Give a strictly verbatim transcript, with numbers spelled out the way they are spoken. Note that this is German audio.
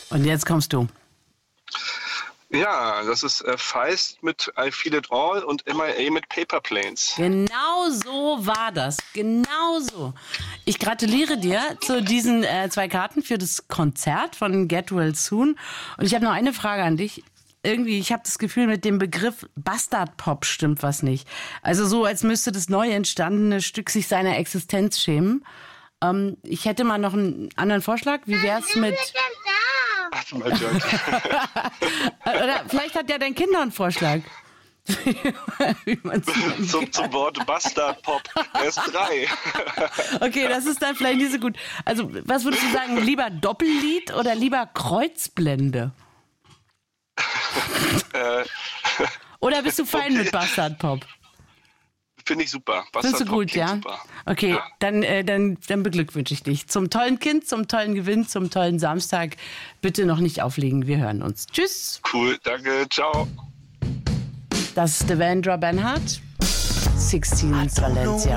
Und jetzt kommst du. Ja, das ist äh, Feist mit I Feel It All und M I A mit Paper Planes. Genau so war das. Genau so. Ich gratuliere dir zu diesen äh, zwei Karten für das Konzert von Get Well Soon. Und ich habe noch eine Frage an dich. Irgendwie, ich habe das Gefühl, mit dem Begriff Bastard-Pop stimmt was nicht. Also so, als müsste das neu entstandene Stück sich seiner Existenz schämen. Ähm, ich hätte mal noch einen anderen Vorschlag. Wie wär's mit... Ach, mal Jörg. Oder vielleicht hat ja dein Kind noch einen Vorschlag. Wie man's zum, zum Wort Bastard-Pop. Er ist drei. Okay, das ist dann vielleicht nicht so gut. Also, was würdest du sagen? Lieber Doppellied oder lieber Kreuzblende? äh, oder bist du fein okay. mit Bastard-Pop? Finde ich super. Findest du gut, ja? Super. Okay, ja. Dann, äh, dann, dann beglückwünsche ich dich. Zum tollen Kind, zum tollen Gewinn, zum tollen Samstag. Bitte noch nicht auflegen, wir hören uns. Tschüss. Cool, danke, ciao. Das ist Devendra Banhart, sixteen Valencia.